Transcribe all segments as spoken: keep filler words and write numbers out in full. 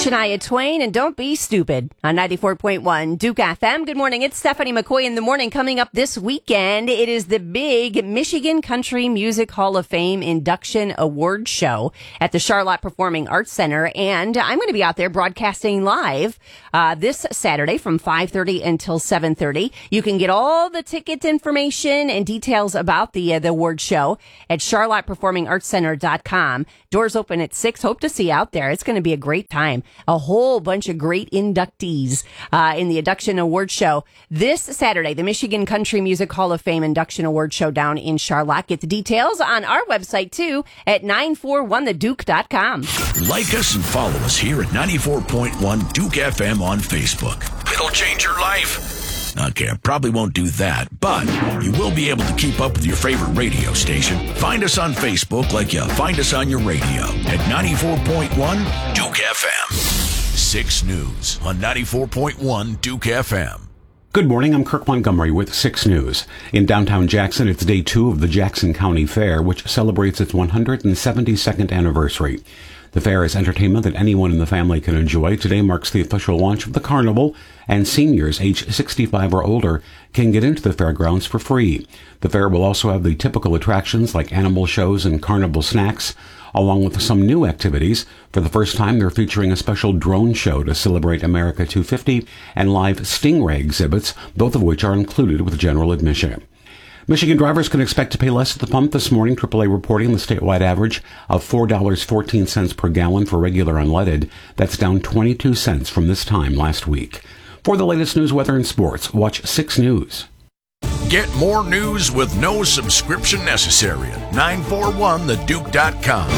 Shania Twain and Don't Be Stupid on ninety-four point one Duke F M. Good morning. It's Stephanie McCoy in the morning. Coming up this weekend, it is the big Michigan Country Music Hall of Fame induction award show at the Charlotte Performing Arts Center. And I'm going to be out there broadcasting live uh, this Saturday from five thirty until seven thirty. You can get all the ticket information and details about the, uh, the award show at charlotte performing arts center dot com. Doors open at six. Hope to see you out there. It's going to be a great time. A whole bunch of great inductees uh, in the induction award show this Saturday, the Michigan Country Music Hall of Fame induction award show down in Charlotte. Get the details on our website too at nine four one the duke dot com. Like us and follow us here at ninety-four point one Duke F M on Facebook. It'll change your life. Okay, I probably won't do that, but you will be able to keep up with your favorite radio station. Find us on Facebook like you find us on your radio at ninety-four point one Duke F M. six News on ninety-four point one Duke F M. Good morning, I'm Kirk Montgomery with six News. In downtown Jackson, it's day two of the Jackson County Fair, which celebrates its one hundred seventy-second anniversary. The fair is entertainment that anyone in the family can enjoy. Today marks the official launch of the carnival, and seniors age sixty-five or older can get into the fairgrounds for free. The fair will also have the typical attractions like animal shows and carnival snacks, along with some new activities. For the first time, they're featuring a special drone show to celebrate America two fifty and live Stingray exhibits, both of which are included with general admission. Michigan drivers can expect to pay less at the pump this morning. triple A reporting the statewide average of four dollars and fourteen cents per gallon for regular unleaded. That's down twenty-two cents from this time last week. For the latest news, weather, and sports, watch six News. Get more news with no subscription necessary at nine four one the duke dot com.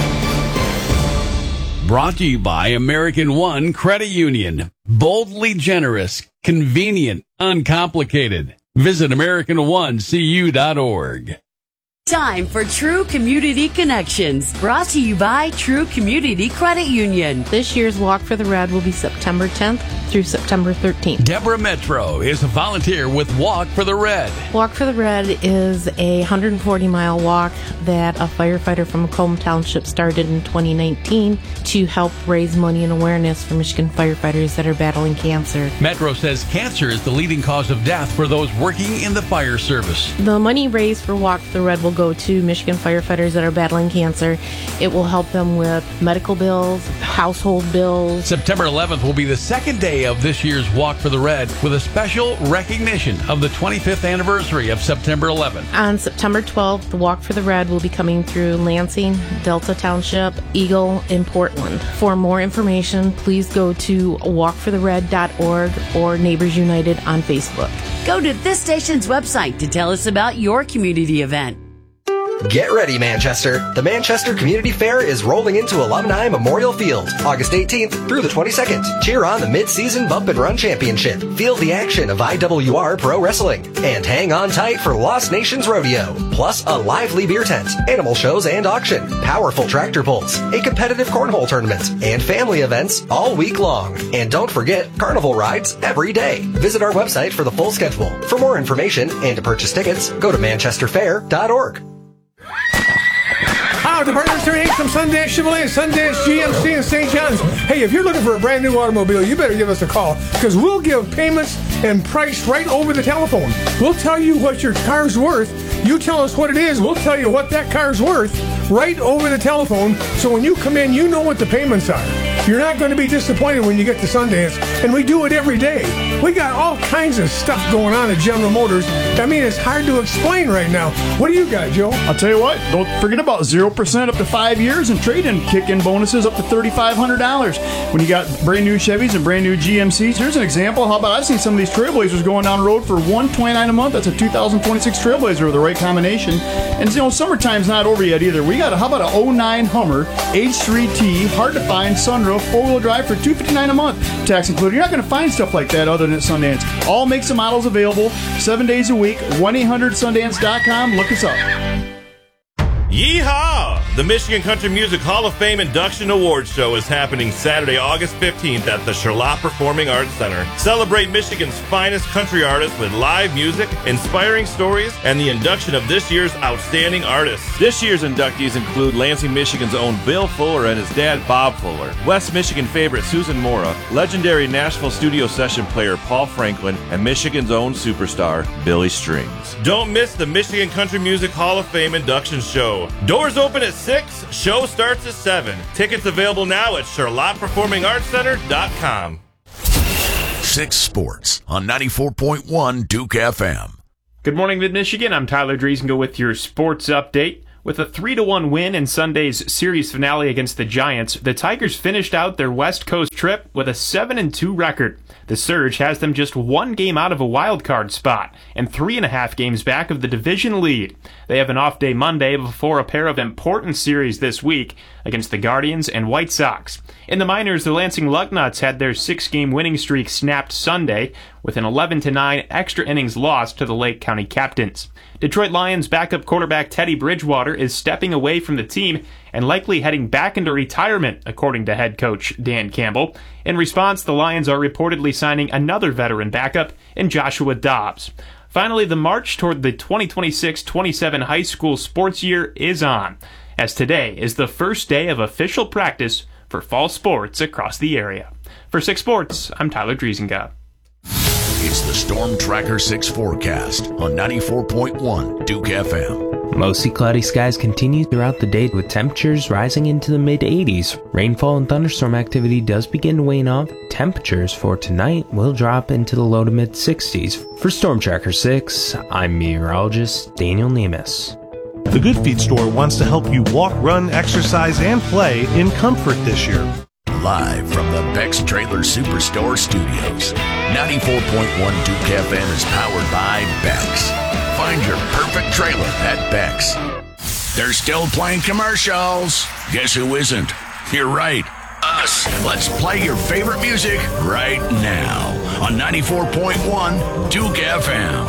Brought to you by American One Credit Union. Boldly generous, convenient, uncomplicated. Visit American One C U dot org. Time for True Community Connections, brought to you by True Community Credit Union. This year's Walk for the Red will be September tenth through September thirteenth. Deborah Metro is a volunteer with Walk for the Red. Walk for the Red is a one hundred forty mile walk that a firefighter from Macomb Township started in twenty nineteen to help raise money and awareness for Michigan firefighters that are battling cancer. Metro says cancer is the leading cause of death for those working in the fire service. The money raised for Walk for the Red will go to Michigan firefighters that are battling cancer. It will help them with medical bills, household bills. September eleventh will be the second day of this year's Walk for the Red with a special recognition of the twenty-fifth anniversary of September eleventh. On September twelfth, the Walk for the Red will be coming through Lansing, Delta Township, Eagle, and Portland. For more information, please go to walk for the red dot org or Neighbors United on Facebook. Go to this station's website to tell us about your community event. Get ready, Manchester. The Manchester Community Fair is rolling into Alumni Memorial Field, August eighteenth through the twenty-second. Cheer on the Mid-Season Bump and Run Championship. Feel the action of I W R Pro Wrestling. And hang on tight for Lost Nations Rodeo. Plus a lively beer tent, animal shows and auction, powerful tractor pulls, a competitive cornhole tournament, and family events all week long. And don't forget, carnival rides every day. Visit our website for the full schedule. For more information and to purchase tickets, go to manchester fair dot org. Hi, the partners here from Sundance Chevrolet, Sundance G M C, and Saint John's. Hey, if you're looking for a brand new automobile, you better give us a call, because we'll give payments and price right over the telephone. We'll tell you what your car's worth. You tell us what it is, we'll tell you what that car's worth right over the telephone, so when you come in, you know what the payments are. You're not going to be disappointed when you get to Sundance, and we do it every day. We got all kinds of stuff going on at General Motors. I mean, it's hard to explain right now. What do you got, Joe? I'll tell you what, don't forget about zero percent up to five years and trade-in kick-in bonuses up to three thousand five hundred dollars. When you got brand new Chevys and brand new G M Cs, here's an example. How about I've seen some of these Trailblazers going down the road for one hundred twenty-nine dollars a month. That's a two thousand twenty-six Trailblazer with the right combination. And, you know, summertime's not over yet either. We got a, how about an oh nine Hummer, H three T, hard to find, sunroof, four-wheel drive for two hundred fifty-nine dollars a month, tax included. You're not going to find stuff like that other than at Sundance. All makes and models available, seven days a week, one eight hundred sundance dot com. Look us up. Yeehaw! The Michigan Country Music Hall of Fame Induction Awards Show is happening Saturday, August fifteenth at the Charlotte Performing Arts Center. Celebrate Michigan's finest country artists with live music, inspiring stories, and the induction of this year's outstanding artists. This year's inductees include Lansing, Michigan's own Bill Fuller and his dad, Bob Fuller, West Michigan favorite Susan Mora, legendary Nashville studio session player Paul Franklin, and Michigan's own superstar, Billy Strings. Don't miss the Michigan Country Music Hall of Fame induction show. Doors open at six, show starts at seven. Tickets available now at charlotte performing arts center dot com. Six Sports on ninety-four point one Duke F M. Good morning, Mid-Michigan. I'm Tyler Driesinga with your sports update. With a three to one win in Sunday's series finale against the Giants, the Tigers finished out their West Coast trip with a seven and two record. The Surge has them just one game out of a wild card spot and three and a half games back of the division lead. They have an off day Monday before a pair of important series this week against the Guardians and White Sox. In the minors, the Lansing Lugnuts had their six-game winning streak snapped Sunday with an eleven to nine extra innings loss to the Lake County Captains. Detroit Lions backup quarterback Teddy Bridgewater is stepping away from the team and likely heading back into retirement, according to head coach Dan Campbell. In response, the Lions are reportedly signing another veteran backup in Joshua Dobbs. Finally, the march toward the twenty twenty-six twenty-seven high school sports year is on, as today is the first day of official practice for fall sports across the area. For Six Sports, I'm Tyler Driesinga. It's the Storm Tracker six forecast on ninety-four point one Duke F M. Mostly cloudy skies continue throughout the day with temperatures rising into the mid eighties. Rainfall and thunderstorm activity does begin to wane off. Temperatures for tonight will drop into the low to mid sixties. For Storm Tracker six, I'm meteorologist Daniel Nemes. The Good Feet store wants to help you walk, run, exercise, and play in comfort this year. Live from the Beck's Trailer Superstore Studios, ninety-four point one Duke F M is powered by Beck's. Find your perfect trailer at Beck's. They're still playing commercials. Guess who isn't? You're right. Us. Let's play your favorite music right now on ninety-four point one Duke F M.